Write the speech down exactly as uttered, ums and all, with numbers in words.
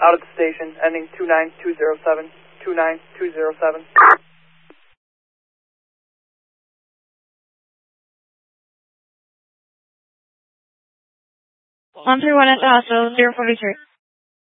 out at the station, ending two nine two zero seven, two nine two zero seven. one three one at the hospital, zero forty-three.